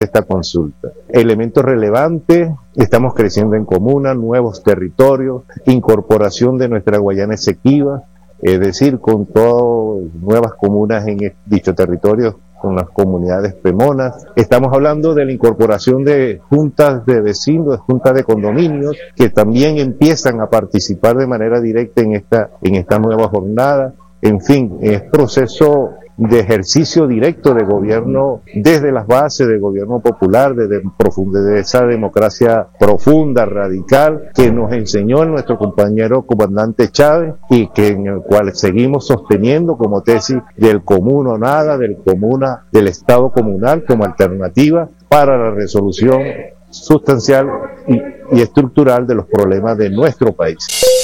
esta consulta. Elementos relevantes, estamos creciendo en comuna, nuevos territorios, incorporación de nuestra Guayana Esequiba, es decir, con todas nuevas comunas en dicho territorio, con las comunidades pemonas. Estamos hablando de la incorporación de juntas de vecinos, de juntas de condominios, que también empiezan a participar de manera directa en esta nueva jornada. En fin, es proceso de ejercicio directo de gobierno desde las bases del gobierno popular, desde esa democracia profunda, radical, que nos enseñó nuestro compañero comandante Chávez y que en el cual seguimos sosteniendo como tesis del común o nada, del Estado comunal como alternativa para la resolución sustancial y estructural de los problemas de nuestro país.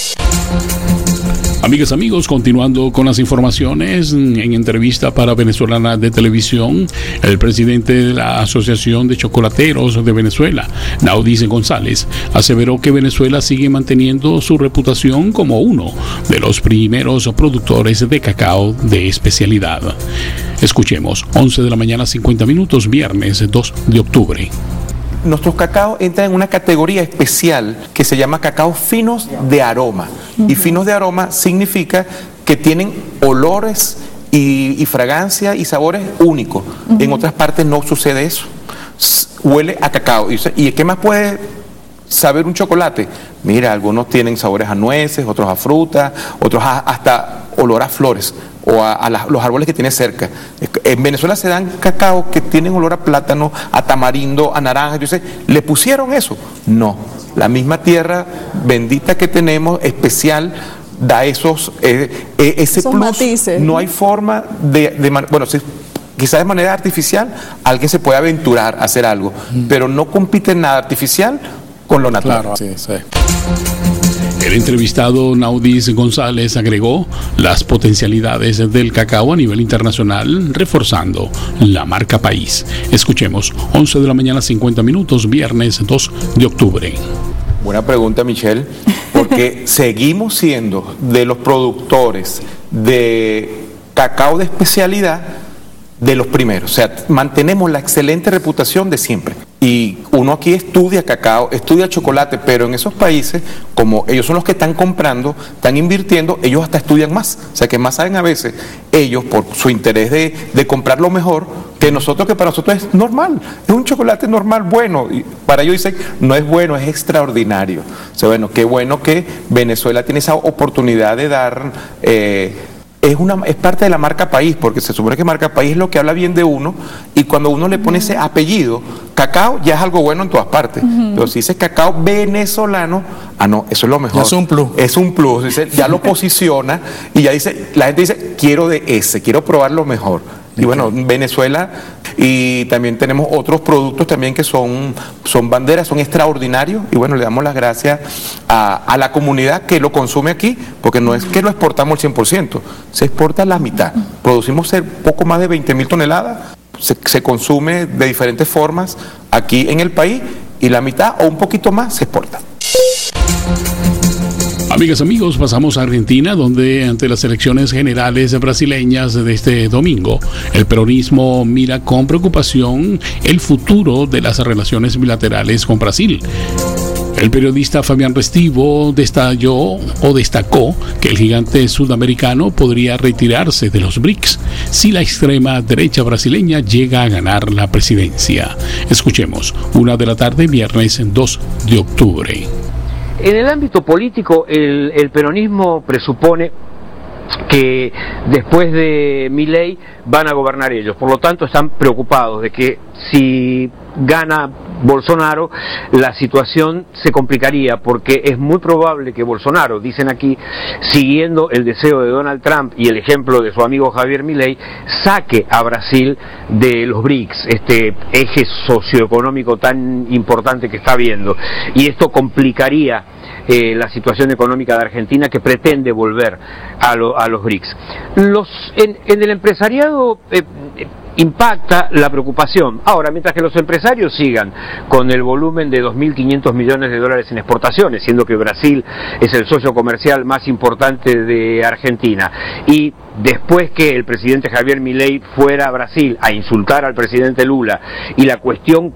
Amigas, amigos, continuando con las informaciones, en entrevista para Venezolana de Televisión, el presidente de la Asociación de Chocolateros de Venezuela, Naudis González, aseveró que Venezuela sigue manteniendo su reputación como uno de los primeros productores de cacao de especialidad. Escuchemos, 11 de la mañana, 50 minutos, viernes 2 de octubre. Nuestros cacaos entran en una categoría especial que se llama cacaos finos de aroma. Y finos de aroma significa que tienen olores y fragancia y sabores únicos. En otras partes no sucede eso. Huele a cacao. ¿Y qué más puede saber un chocolate? Mira, algunos tienen sabores a nueces, otros a fruta, otros hasta olor a flores o a los árboles que tiene cerca. En Venezuela se dan cacao que tienen olor a plátano, a tamarindo, a naranja. ¿Le pusieron eso? No. La misma tierra bendita que tenemos, especial, da ese plus. Matices. No hay forma quizás de manera artificial alguien se puede aventurar a hacer algo, pero no compite nada artificial con lo natural. Claro, sí. El entrevistado Naudis González agregó las potencialidades del cacao a nivel internacional, reforzando la marca país. Escuchemos, 11 de la mañana, 50 minutos, viernes 2 de octubre. Buena pregunta, Michelle, porque seguimos siendo de los productores de cacao de especialidad de los primeros. O sea, mantenemos la excelente reputación de siempre. Y uno aquí estudia cacao, estudia chocolate, pero en esos países, como ellos son los que están comprando, están invirtiendo, ellos hasta estudian más. O sea, que más saben a veces ellos por su interés de comprar lo mejor que nosotros, que para nosotros es normal. Es un chocolate normal, bueno. Y para ellos dicen, no es bueno, es extraordinario. O sea, bueno, qué bueno que Venezuela tiene esa oportunidad de dar... Es parte de la marca país, porque se supone que marca país es lo que habla bien de uno, y cuando uno le pone ese apellido, cacao, ya es algo bueno en todas partes. Pero si dice cacao venezolano, no, eso es lo mejor. Es un plus. Es un plus, dice, ya lo posiciona y ya dice, la gente dice, quiero de ese, quiero probar lo mejor. Y bueno, Venezuela, y también tenemos otros productos también que son banderas, son extraordinarios, y bueno, le damos las gracias a la comunidad que lo consume aquí, porque no es que lo exportamos al 100%, se exporta la mitad. Producimos poco más de 20.000 toneladas, se consume de diferentes formas aquí en el país, y la mitad o un poquito más se exporta. Amigas, amigos, pasamos a Argentina, donde ante las elecciones generales brasileñas de este domingo, el peronismo mira con preocupación el futuro de las relaciones bilaterales con Brasil. El periodista Fabián Restivo destacó que el gigante sudamericano podría retirarse de los BRICS si la extrema derecha brasileña llega a ganar la presidencia. Escuchemos, 1 de la tarde, viernes 2 de octubre. En el ámbito político, el peronismo presupone que después de Milei van a gobernar ellos, por lo tanto están preocupados de que si gana Bolsonaro la situación se complicaría, porque es muy probable que Bolsonaro, dicen aquí, siguiendo el deseo de Donald Trump y el ejemplo de su amigo Javier Milei, saque a Brasil de los BRICS, este eje socioeconómico tan importante que está habiendo, y esto complicaría la situación económica de Argentina, que pretende volver a los BRICS. En el empresariado impacta la preocupación. Ahora, mientras que los empresarios sigan con el volumen de 2.500 millones de dólares en exportaciones, siendo que Brasil es el socio comercial más importante de Argentina, y después que el presidente Javier Milei fuera a Brasil a insultar al presidente Lula y la cuestión